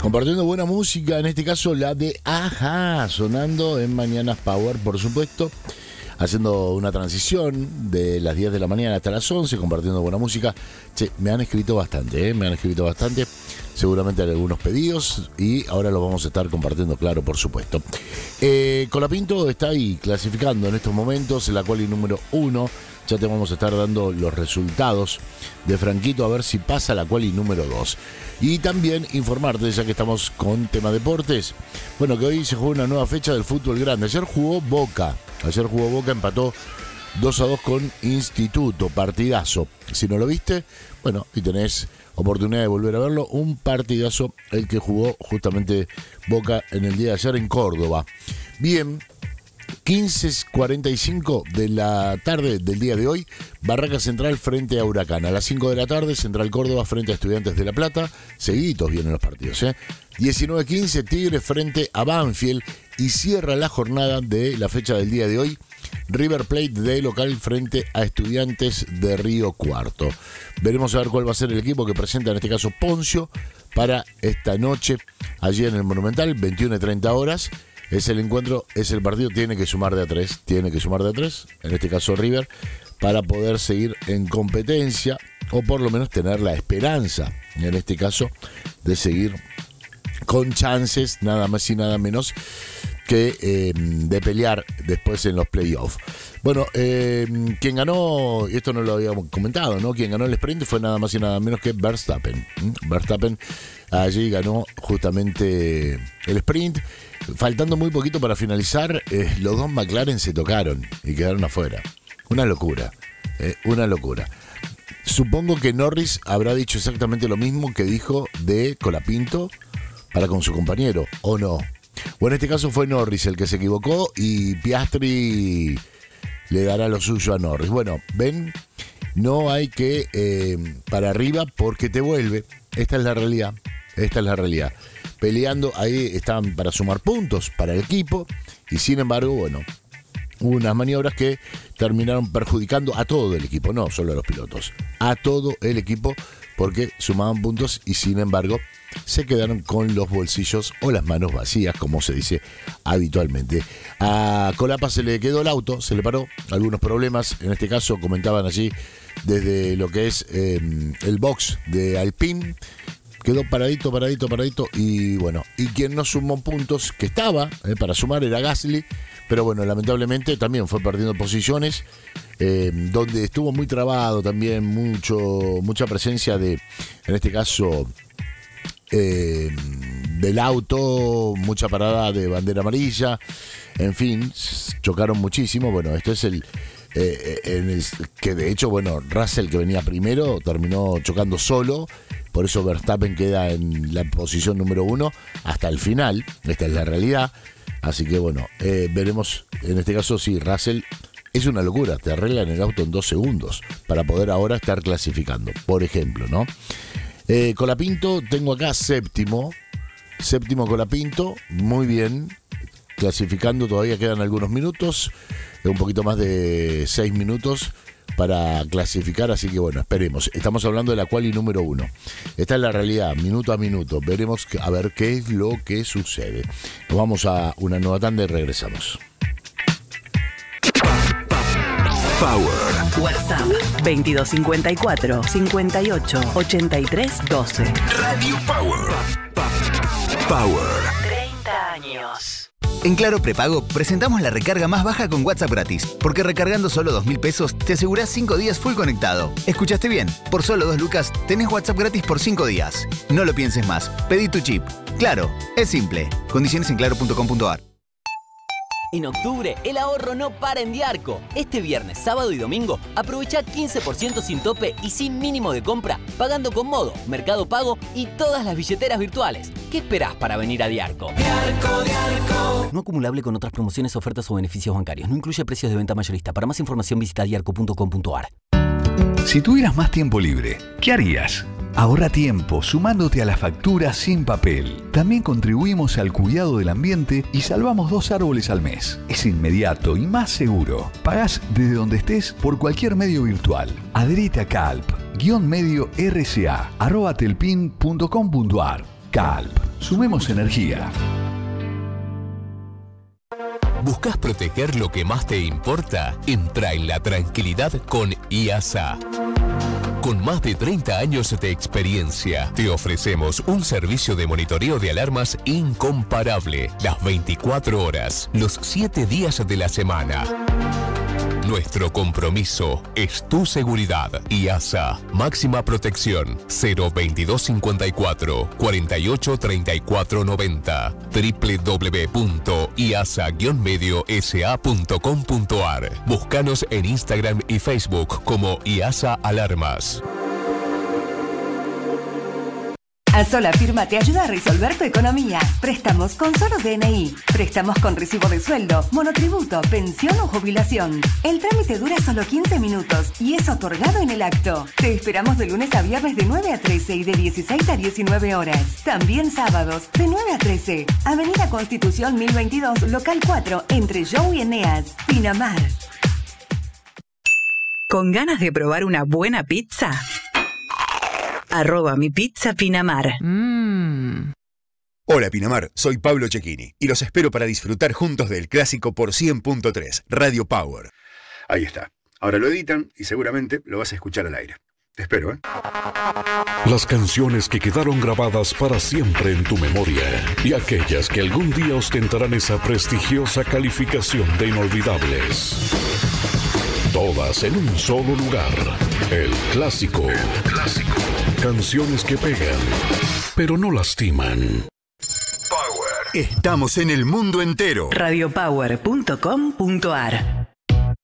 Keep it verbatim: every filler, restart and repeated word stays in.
Compartiendo buena música, en este caso la de Ajá, sonando en Mañanas Power, por supuesto, haciendo una transición de las diez de la mañana hasta las once, compartiendo buena música. Che, me han escrito bastante, ¿eh? me han escrito bastante, seguramente hay algunos pedidos y ahora los vamos a estar compartiendo, claro, por supuesto. Eh, Colapinto está ahí clasificando en estos momentos en la quali número uno. Ya te vamos a estar dando los resultados de Franquito a ver si pasa la quali número dos. Y también informarte, ya que estamos con tema deportes, bueno, que hoy se juega una nueva fecha del fútbol grande. Ayer jugó Boca, ayer jugó Boca, empató dos a dos con Instituto, partidazo. Si no lo viste, bueno, y tenés oportunidad de volver a verlo, un partidazo el que jugó justamente Boca en el día de ayer en Córdoba. Bien, quince cuarenta y cinco de la tarde del día de hoy, Barraca Central frente a Huracán. A las cinco de la tarde, Central Córdoba frente a Estudiantes de La Plata. Seguiditos vienen los partidos, ¿eh? diecinueve quince, Tigre frente a Banfield. Y cierra la jornada de la fecha del día de hoy, River Plate de local frente a Estudiantes de Río Cuarto. Veremos a ver cuál va a ser el equipo que presenta en este caso Poncio para esta noche allí en el Monumental, veintiuna y treinta horas. Es el encuentro, es el partido, tiene que sumar de a tres, tiene que sumar de a tres, en este caso River, para poder seguir en competencia o por lo menos tener la esperanza, en este caso, de seguir con chances, nada más y nada menos que eh, de pelear después en los playoffs. Bueno, eh, quien ganó, y esto no lo habíamos comentado, ¿no? Quien ganó el sprint fue nada más y nada menos que Verstappen. ¿Mm? Verstappen allí ganó justamente el sprint. Faltando muy poquito para finalizar, eh, los dos McLaren se tocaron y quedaron afuera. Una locura, eh, una locura. Supongo que Norris habrá dicho exactamente lo mismo que dijo de Colapinto para con su compañero, ¿o no? O en este caso fue Norris el que se equivocó y Piastri le dará lo suyo a Norris. Bueno, ven, no hay que eh, para arriba porque te vuelve. Esta es la realidad, esta es la realidad. Peleando, ahí estaban para sumar puntos para el equipo y sin embargo, bueno, hubo unas maniobras que terminaron perjudicando a todo el equipo, no solo a los pilotos, a todo el equipo porque sumaban puntos y sin embargo se quedaron con los bolsillos o las manos vacías, como se dice habitualmente. A Colapa se le quedó el auto, se le paró, algunos problemas, en este caso comentaban allí desde lo que es eh, el box de Alpine. Quedó paradito, paradito, paradito y bueno, y quien no sumó puntos que estaba eh, para sumar era Gasly, pero bueno, lamentablemente también fue perdiendo posiciones, eh, donde estuvo muy trabado también, mucho, mucha presencia de, en este caso, eh, del auto, mucha parada de bandera amarilla, en fin, chocaron muchísimo. Bueno, esto es el... Eh, en el que de hecho, bueno, Russell, que venía primero, terminó chocando solo. Por eso Verstappen queda en la posición número uno hasta el final. Esta es la realidad. Así que bueno, eh, veremos en este caso si Russell... Es una locura, te arreglan el auto en dos segundos para poder ahora estar clasificando, por ejemplo, ¿no? Eh, Colapinto, tengo acá séptimo. Séptimo Colapinto, muy bien. Clasificando, todavía quedan algunos minutos. Un poquito más de seis minutos para clasificar, así que bueno, esperemos. Estamos hablando de la quali número uno. Esta es la realidad, minuto a minuto. Veremos a ver qué es lo que sucede. Nos vamos a una nueva tanda y regresamos. Power. WhatsApp veintidós cincuenta y cuatro, cincuenta y ocho, ochenta y tres, doce. Radio Power. Power. treinta años. En Claro Prepago presentamos la recarga más baja con WhatsApp gratis, porque recargando solo dos mil pesos te asegurás cinco días full conectado. ¿Escuchaste bien? Por solo dos lucas tenés WhatsApp gratis por cinco días. No lo pienses más, pedí tu chip. Claro, es simple. Condiciones en claro punto com punto a r. En octubre, el ahorro no para en Diarco. Este viernes, sábado y domingo, aprovecha quince por ciento sin tope y sin mínimo de compra, pagando con Modo, Mercado Pago y todas las billeteras virtuales. ¿Qué esperás para venir a Diarco? Diarco, Diarco. No acumulable con otras promociones, ofertas o beneficios bancarios. No incluye precios de venta mayorista. Para más información visita diarco punto com punto a r. Si tuvieras más tiempo libre, ¿qué harías? Ahorra tiempo sumándote a la factura sin papel. También contribuimos al cuidado del ambiente y salvamos dos árboles al mes. Es inmediato y más seguro. Pagás desde donde estés por cualquier medio virtual. Adherite a Calp, guión medio R C A, arroba telpin punto com punto a r. Calp. Sumemos energía. ¿Buscas proteger lo que más te importa? Entra en la tranquilidad con I A S A. Con más de treinta años de experiencia, te ofrecemos un servicio de monitoreo de alarmas incomparable, las veinticuatro horas, los siete días de la semana. Nuestro compromiso es tu seguridad. I A S A, máxima protección, cero veintidós cincuenta y cuatro, cuarenta y ocho treinta y cuatro noventa, doble u doble u doble u punto i a s a guion medio s a punto com punto a r. Búscanos en Instagram y Facebook como I A S A Alarmas. Asola Firma te ayuda a resolver tu economía. Préstamos con solo D N I. Préstamos con recibo de sueldo, monotributo, pensión o jubilación. El trámite dura solo quince minutos y es otorgado en el acto. Te esperamos de lunes a viernes de nueve a trece y de dieciséis a diecinueve horas. También sábados de nueve a trece. Avenida Constitución mil veintidós, local cuatro, entre Jou y Eneas. Pinamar. ¿Con ganas de probar una buena pizza? Arroba mi pizza Pinamar. Mm. Hola Pinamar, soy Pablo Cecchini y los espero para disfrutar juntos del clásico por cien punto tres, Radio Power. Ahí está. Ahora lo editan y seguramente lo vas a escuchar al aire. Te espero, ¿eh? Las canciones que quedaron grabadas para siempre en tu memoria y aquellas que algún día ostentarán esa prestigiosa calificación de inolvidables. Todas en un solo lugar. El clásico. El clásico. Canciones que pegan, pero no lastiman. Power. Estamos en el mundo entero. radio power punto com punto a r